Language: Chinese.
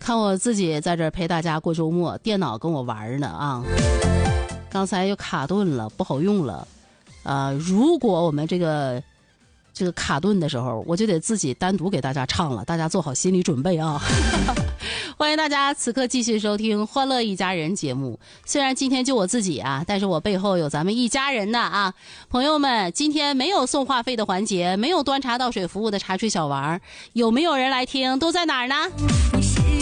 看我自己在这儿陪大家过周末，电脑跟我玩呢啊，刚才又卡顿了，不好用了。如果我们这个卡顿的时候，我就得自己单独给大家唱了，大家做好心理准备啊！欢迎大家此刻继续收听《欢乐一家人》节目。虽然今天就我自己啊，但是我背后有咱们一家人的啊，朋友们，今天没有送话费的环节，没有端茶倒水服务的茶水小王，有没有人来听？都在哪儿呢？